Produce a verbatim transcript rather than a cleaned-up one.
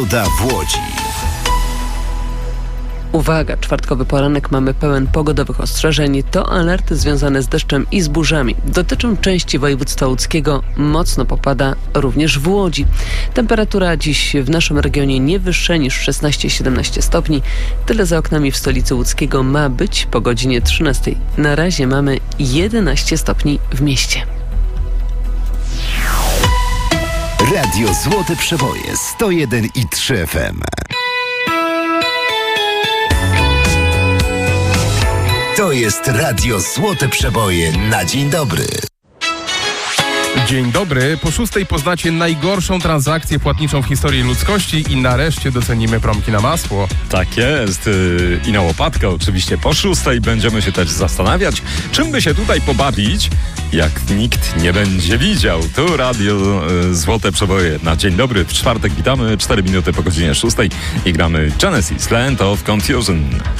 Pogoda w Łodzi. Uwaga, czwartkowy poranek mamy pełen pogodowych ostrzeżeń. To alerty związane z deszczem i z burzami. Dotyczą części województwa łódzkiego. Mocno popada również w Łodzi. Temperatura dziś w naszym regionie nie wyższa niż szesnaście siedemnaście stopni. Tyle za oknami w stolicy łódzkiego ma być po godzinie trzynastej. Na razie mamy jedenaście stopni w mieście. Radio Złote Przeboje sto jeden i trzy F M. To jest Radio Złote Przeboje na dzień dobry. Dzień dobry. Po szóstej poznacie najgorszą transakcję płatniczą w historii ludzkości i nareszcie docenimy promki na masło. Tak jest. I na łopatkę oczywiście. Po szóstej będziemy się też zastanawiać, czym by się tutaj pobawić, jak nikt nie będzie widział. Tu Radio Złote Przeboje na dzień dobry. W czwartek witamy, cztery minuty po godzinie szóstej i gramy Genesis, Land of Confusion.